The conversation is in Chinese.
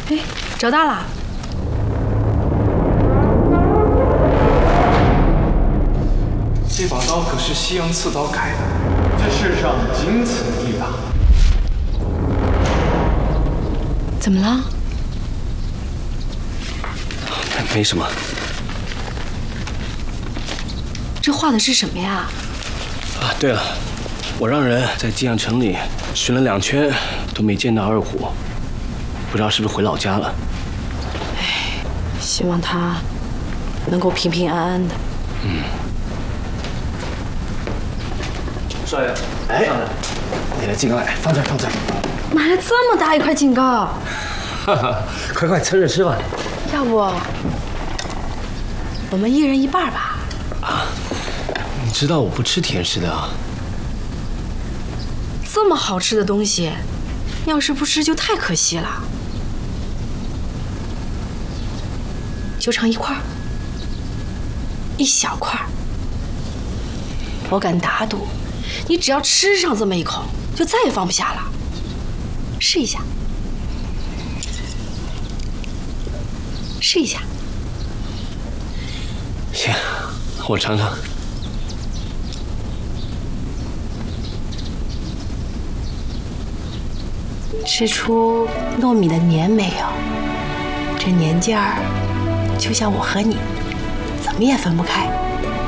哎，找到了。 这把刀可是西洋刺刀改的，这世上仅此一把。 怎么了？ 没什么。 这画的是什么呀？ 啊，对了，我让人在济阳城里巡了2圈，都没见到二虎，不知道是不是回老家了。 哎，希望他能够平平安安的。 少爷，哎，你的金刚来，放这儿，放这儿。 买了这么大一块金糕， 哈哈，快趁热吃吧。 要不我们一人一半吧？ 啊，你知道我不吃甜食的啊。 这么好吃的东西，要是不吃就太可惜了。就尝一块，一小块。我敢打赌，你只要吃上这么一口，就再也放不下了。试一下，试一下。 行，我尝尝。 吃出糯米的黏没有？这黏劲儿，就像我和你，怎么也分不开。